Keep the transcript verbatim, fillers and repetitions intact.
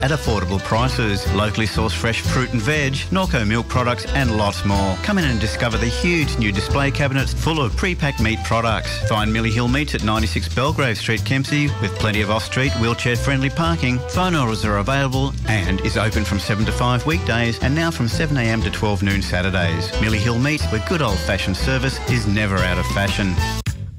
at affordable prices. Locally sourced fresh fruit and veg, Norco milk products and lots more. Come in and discover the huge new display cabinets full of pre-packed meat products. Find Millie Hill Meats at ninety-six Belgrave Street, Kempsey, with plenty of off-street wheelchair-friendly parking. Phone orders are available and is open from seven to five weekdays and now from seven a m to twelve noon Saturdays. Millie Hill Meats, where good old-fashioned service is never out of fashion.